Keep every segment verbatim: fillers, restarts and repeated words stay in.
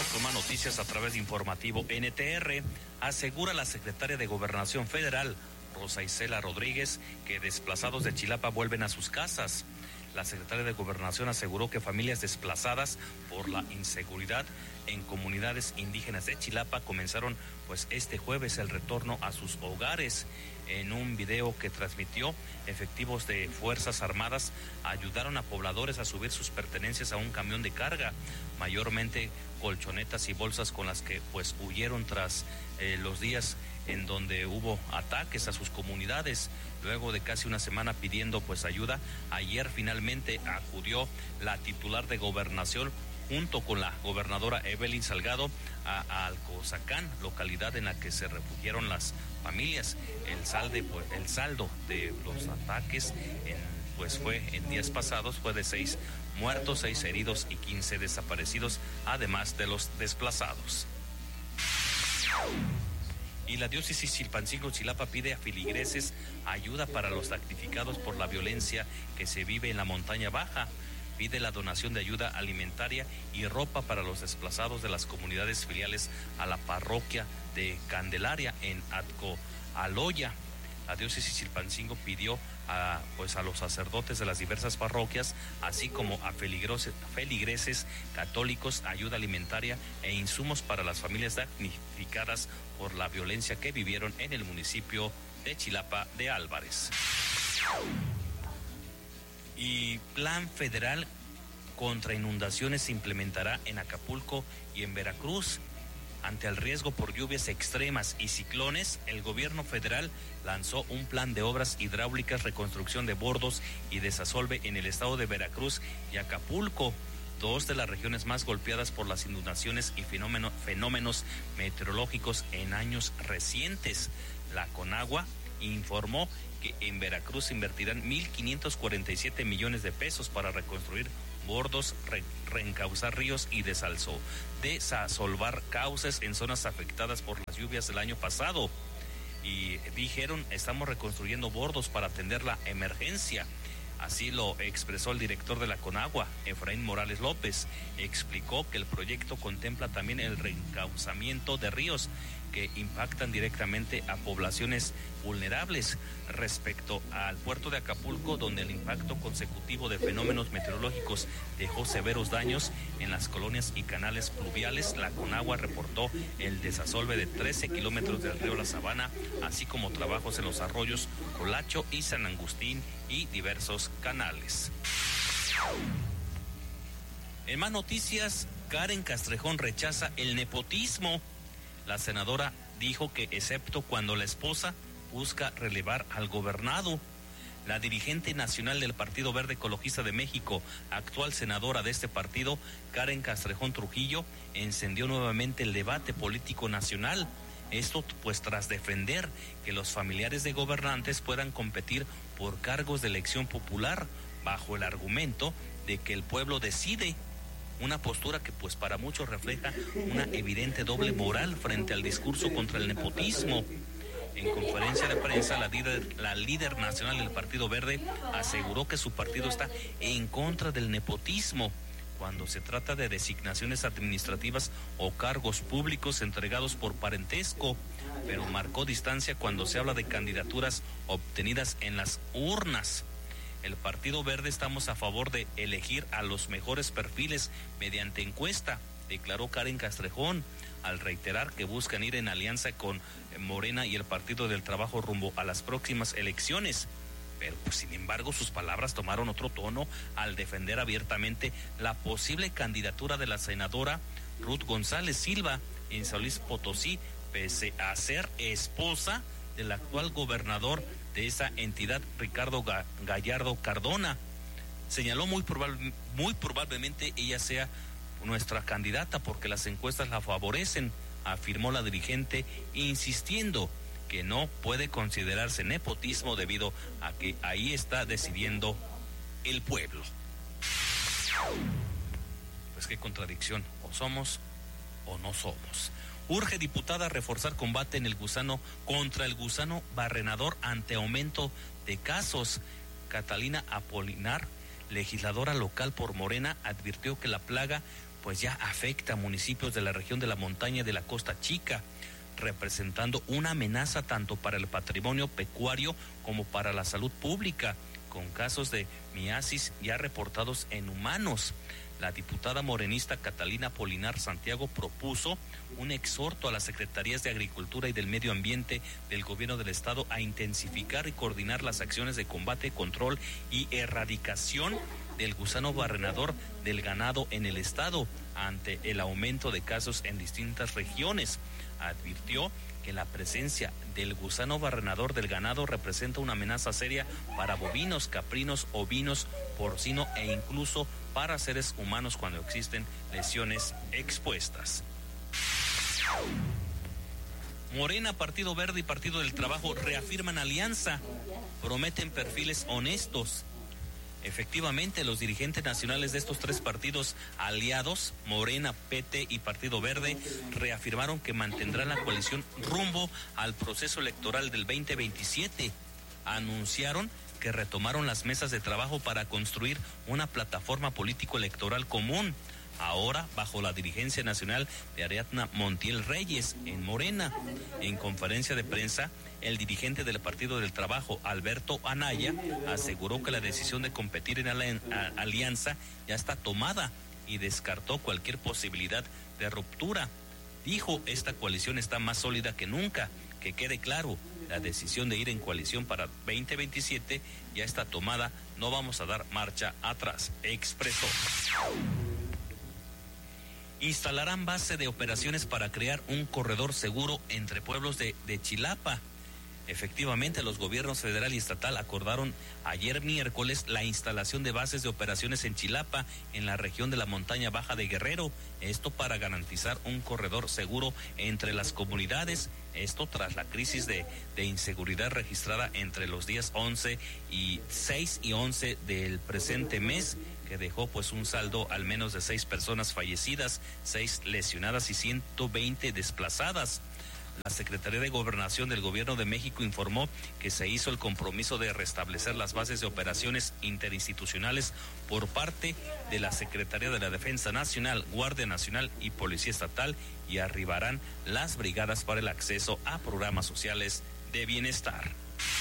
Con más noticias a través de Informativo N T R, asegura la secretaria de Gobernación Federal, Rosa Isela Rodríguez, que desplazados de Chilapa vuelven a sus casas. La secretaria de Gobernación aseguró que familias desplazadas por la inseguridad en comunidades indígenas de Chilapa comenzaron pues este jueves el retorno a sus hogares. En un video que transmitió, efectivos de Fuerzas Armadas ayudaron a pobladores a subir sus pertenencias a un camión de carga, mayormente colchonetas y bolsas con las que pues huyeron tras eh, los días en donde hubo ataques a sus comunidades. Luego de casi una semana pidiendo pues ayuda, ayer finalmente acudió la titular de Gobernación junto con la gobernadora Evelyn Salgado a, a Alcozacán, localidad en la que se refugiaron las familias. El salde, pues, el saldo de los ataques en, pues fue en días pasados fue de seis muertos, seis heridos y quince desaparecidos, además de los desplazados. Y la diócesis Chilpancingo-Chilapa pide a feligreses ayuda para los damnificados por la violencia que se vive en la montaña baja. Pide la donación de ayuda alimentaria y ropa para los desplazados de las comunidades filiales a la parroquia de Candelaria en Atcoaloya. La diócesis Chilpancingo pidió a, pues a los sacerdotes de las diversas parroquias, así como a feligreses, feligreses católicos, ayuda alimentaria e insumos para las familias damnificadas por la violencia que vivieron en el municipio de Chilapa de Álvarez. Y plan federal contra inundaciones se implementará en Acapulco y en Veracruz. Ante el riesgo por lluvias extremas y ciclones, el gobierno federal lanzó un plan de obras hidráulicas, reconstrucción de bordos y desasolve en el estado de Veracruz y Acapulco, dos de las regiones más golpeadas por las inundaciones y fenómeno, fenómenos meteorológicos en años recientes. La Conagua informó que en Veracruz invertirán mil quinientos cuarenta y siete millones de pesos para reconstruir bordos, re, reencauzar ríos y desalzo, desasolvar cauces en zonas afectadas por las lluvias del año pasado. Y dijeron, estamos reconstruyendo bordos para atender la emergencia. Así lo expresó el director de la Conagua, Efraín Morales López. Explicó que el proyecto contempla también el reencauzamiento de ríos que impactan directamente a poblaciones vulnerables. Respecto al puerto de Acapulco, donde el impacto consecutivo de fenómenos meteorológicos dejó severos daños en las colonias y canales pluviales, la Conagua reportó el desasolve de trece kilómetros del río La Sabana, así como trabajos en los arroyos Colacho y San Agustín y diversos canales. En más noticias, Karen Castrejón rechaza el nepotismo. La senadora dijo que excepto cuando la esposa busca relevar al gobernado. La dirigente nacional del Partido Verde Ecologista de México, actual senadora de este partido, Karen Castrejón Trujillo, encendió nuevamente el debate político nacional. Esto pues tras defender que los familiares de gobernantes puedan competir por cargos de elección popular bajo el argumento de que el pueblo decide. Una postura que pues para muchos refleja una evidente doble moral frente al discurso contra el nepotismo. En conferencia de prensa, la líder, la líder nacional del Partido Verde aseguró que su partido está en contra del nepotismo cuando se trata de designaciones administrativas o cargos públicos entregados por parentesco, pero marcó distancia cuando se habla de candidaturas obtenidas en las urnas. El Partido Verde estamos a favor de elegir a los mejores perfiles mediante encuesta, declaró Karen Castrejón, al reiterar que buscan ir en alianza con Morena y el Partido del Trabajo rumbo a las próximas elecciones. Pero pues, sin embargo, sus palabras tomaron otro tono al defender abiertamente la posible candidatura de la senadora Ruth González Silva en San Luis Potosí, pese a ser esposa del actual gobernador de esa entidad, Ricardo Gallardo Cardona. Señaló muy, probable, muy probablemente ella sea nuestra candidata porque las encuestas la favorecen, afirmó la dirigente, insistiendo que no puede considerarse nepotismo debido a que ahí está decidiendo el pueblo. Pues qué contradicción, o somos o no somos. Urge diputada reforzar combate en el gusano contra el gusano barrenador ante aumento de casos. Catalina Apolinar, legisladora local por Morena, advirtió que la plaga pues ya afecta a municipios de la región de la montaña y de la Costa Chica, representando una amenaza tanto para el patrimonio pecuario como para la salud pública, con casos de miasis ya reportados en humanos. La diputada morenista Catalina Polinar Santiago propuso un exhorto a las secretarías de Agricultura y del Medio Ambiente del Gobierno del Estado a intensificar y coordinar las acciones de combate, control y erradicación del gusano barrenador del ganado en el Estado ante el aumento de casos en distintas regiones. Advirtió que la presencia del gusano barrenador del ganado representa una amenaza seria para bovinos, caprinos, ovinos, porcino e incluso para seres humanos cuando existen lesiones expuestas. Morena, Partido Verde y Partido del Trabajo reafirman alianza, prometen perfiles honestos. Efectivamente, los dirigentes nacionales de estos tres partidos aliados, Morena, P T y Partido Verde, reafirmaron que mantendrán la coalición rumbo al proceso electoral del veinte veintisiete. Anunciaron que retomaron las mesas de trabajo para construir una plataforma político-electoral común, ahora bajo la dirigencia nacional de Ariadna Montiel Reyes en Morena. En conferencia de prensa, el dirigente del Partido del Trabajo, Alberto Anaya, aseguró que la decisión de competir en la alianza ya está tomada y descartó cualquier posibilidad de ruptura. Dijo, esta coalición está más sólida que nunca. Que quede claro, la decisión de ir en coalición para veinte veintisiete ya está tomada, no vamos a dar marcha atrás, expresó. Instalarán base de operaciones para crear un corredor seguro entre pueblos de, de Chilapa. Efectivamente, los gobiernos federal y estatal acordaron ayer miércoles la instalación de bases de operaciones en Chilapa, en la región de la montaña baja de Guerrero. Esto para garantizar un corredor seguro entre las comunidades. Esto tras la crisis de, de inseguridad registrada entre los días once y seis y once del presente mes, que dejó pues un saldo al menos de seis personas fallecidas, seis lesionadas y ciento veinte desplazadas. La Secretaría de Gobernación del Gobierno de México informó que se hizo el compromiso de restablecer las bases de operaciones interinstitucionales por parte de la Secretaría de la Defensa Nacional, Guardia Nacional y Policía Estatal, y arribarán las brigadas para el acceso a programas sociales de bienestar.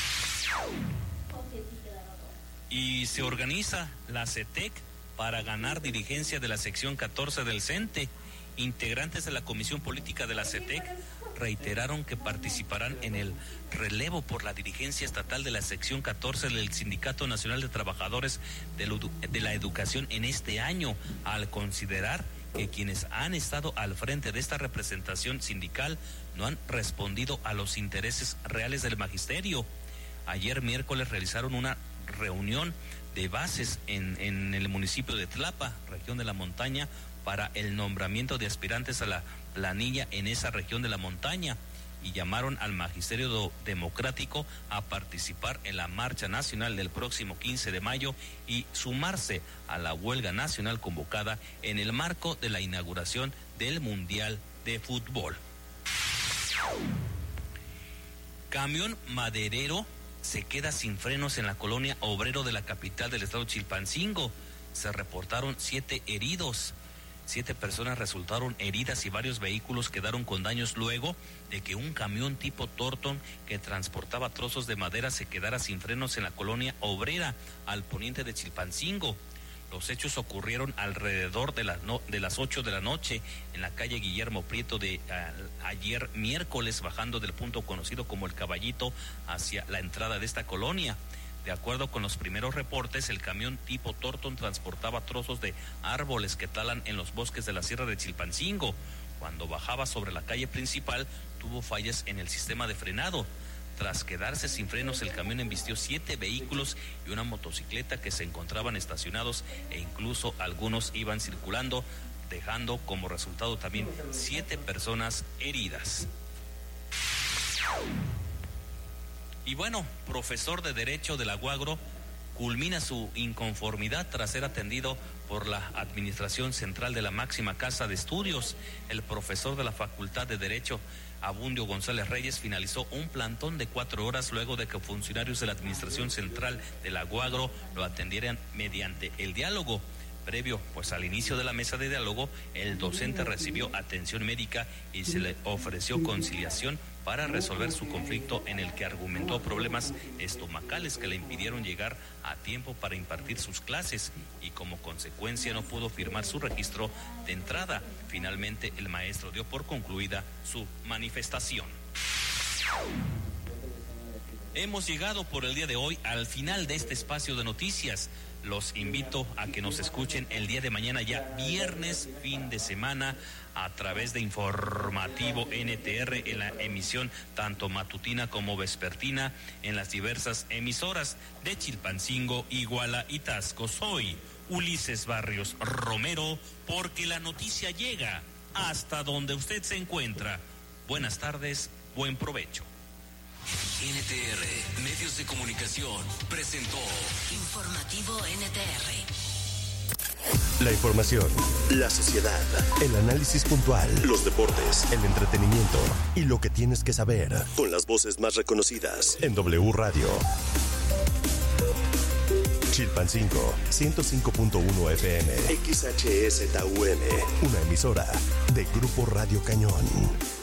Y se organiza la CETEC para ganar dirigencia de la sección catorce del CENTE. Integrantes de la Comisión Política de la CETEC reiteraron que participarán en el relevo por la dirigencia estatal de la sección catorce del Sindicato Nacional de Trabajadores de la Educación en este año, al considerar que quienes han estado al frente de esta representación sindical no han respondido a los intereses reales del magisterio. Ayer miércoles realizaron una reunión de bases en, en el municipio de Tlapa, región de la montaña, para el nombramiento de aspirantes a la planilla en esa región de la montaña, y llamaron al Magisterio Democrático a participar en la marcha nacional del próximo quince de mayo y sumarse a la huelga nacional convocada en el marco de la inauguración del Mundial de Fútbol. Camión maderero se queda sin frenos en la colonia Obrero de la capital del estado Chilpancingo. Se reportaron siete heridos. Siete personas resultaron heridas y varios vehículos quedaron con daños luego de que un camión tipo Torton que transportaba trozos de madera se quedara sin frenos en la colonia Obrera, al poniente de Chilpancingo. Los hechos ocurrieron alrededor de, la no, de las ocho de la noche en la calle Guillermo Prieto de uh, ayer miércoles, bajando del punto conocido como El Caballito hacia la entrada de esta colonia. De acuerdo con los primeros reportes, el camión tipo Torton transportaba trozos de árboles que talan en los bosques de la Sierra de Chilpancingo. Cuando bajaba sobre la calle principal, tuvo fallas en el sistema de frenado. Tras quedarse sin frenos, el camión embistió siete vehículos y una motocicleta que se encontraban estacionados, e incluso algunos iban circulando, dejando como resultado también siete personas heridas. Y bueno, profesor de Derecho de la Guagro culmina su inconformidad tras ser atendido por la Administración Central de la máxima casa de estudios. El profesor de la Facultad de Derecho, Abundio González Reyes, finalizó un plantón de cuatro horas luego de que funcionarios de la Administración Central de la Guagro lo atendieran mediante el diálogo. Previo pues al inicio de la mesa de diálogo, el docente recibió atención médica y se le ofreció conciliación para resolver su conflicto, en el que argumentó problemas estomacales que le impidieron llegar a tiempo para impartir sus clases y como consecuencia no pudo firmar su registro de entrada. Finalmente el maestro dio por concluida su manifestación. Hemos llegado por el día de hoy al final de este espacio de noticias. Los invito a que nos escuchen el día de mañana, ya viernes, fin de semana, a través de Informativo N T R en la emisión tanto matutina como vespertina en las diversas emisoras de Chilpancingo, Iguala y Taxco. Soy Ulises Barrios Romero, porque la noticia llega hasta donde usted se encuentra. Buenas tardes, buen provecho. N T R, Medios de Comunicación, presentó Informativo N T R. La información, la sociedad, el análisis puntual, los deportes, el entretenimiento y lo que tienes que saber, con las voces más reconocidas en W Radio. Chilpancingo, ciento cinco punto uno F M, X H S T U M, una emisora de Grupo Radio Cañón.